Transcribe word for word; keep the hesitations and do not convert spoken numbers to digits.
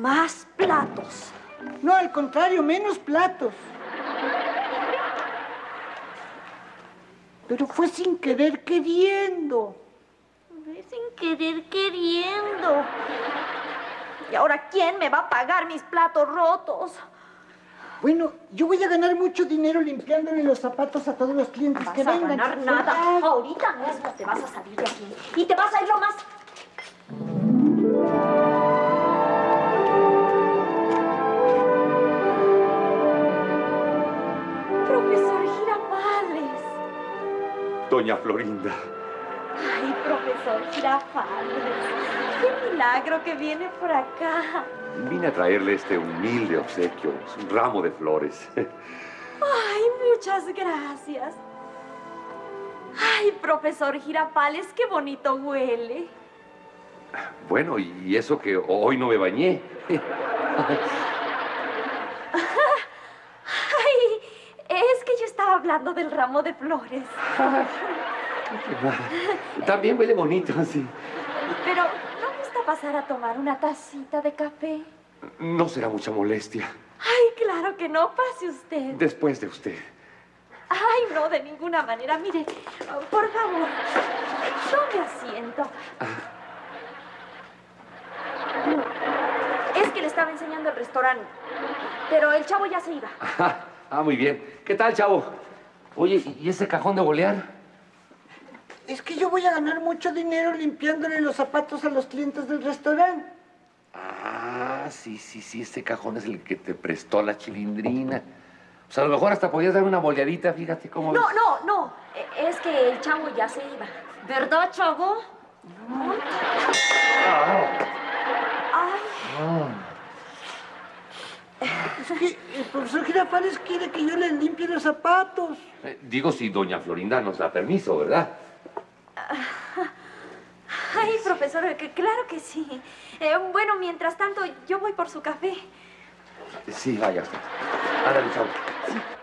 más platos. No, al contrario, menos platos. Pero fue sin querer queriendo. Fue sin querer queriendo. ¿Y ahora quién me va a pagar mis platos rotos? Bueno, yo voy a ganar mucho dinero limpiándole los zapatos a todos los clientes No que vas a vengan. ganar nada. Ahorita mismo te vas a salir de aquí. Y te vas a ir lo más... Profesor Girafales. Doña Florinda. Ay, profesor Girafales. Qué milagro que viene por acá. Vine a traerle este humilde obsequio, es un ramo de flores. Ay, muchas gracias. Ay, profesor Girafales, qué bonito huele. Bueno, y eso que hoy no me bañé. Ay, es que yo estaba hablando del ramo de flores. También huele bonito, sí. Pero, ¿no gusta pasar a tomar una tacita de café? No será mucha molestia. Ay, claro que no. Pase usted. Después de usted. Ay, no, de ninguna manera. Mire, por favor, tome asiento. Es que le estaba enseñando el restaurante, pero el chavo ya se iba. Ah, ah, muy bien. ¿Qué tal, chavo? Oye, ¿y ese cajón de bolear? Es que yo voy a ganar mucho dinero limpiándole los zapatos a los clientes del restaurante. Ah, sí, sí, sí, ese cajón es el que te prestó la Chilindrina. O sea, a lo mejor hasta podías dar una boleadita, fíjate cómo... No, ves. no, no. Es que el chavo ya se iba. ¿Verdad, chavo? Ah. Ay. Ah. Es que el profesor Girafales quiere que yo le limpie los zapatos. Eh, digo, si doña Florinda nos da permiso, ¿verdad? Ay, profesor, que claro que sí. Eh, bueno, mientras tanto, yo voy por su café. Sí, vaya usted. Ándale, chavo. Sí.